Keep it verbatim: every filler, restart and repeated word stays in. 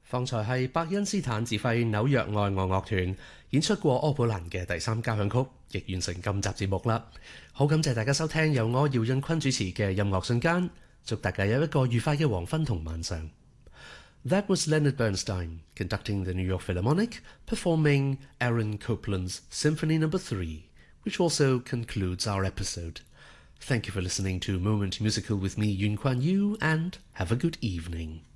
方才係伯恩斯坦指揮紐約愛樂樂團演出過柯普蘭嘅第三交響曲，亦完成今集節目啦。好感謝大家收聽由我姚潤坤主持嘅音樂瞬間，祝大家有一個愉快嘅黃昏同晚上。That was Leonard Bernstein conducting the New York Philharmonic, performing Aaron Copland's Symphony Number Three, which also concludes our episode. Thank you for listening to Moment Musical with me, Yun Kuan Yu, and have a good evening.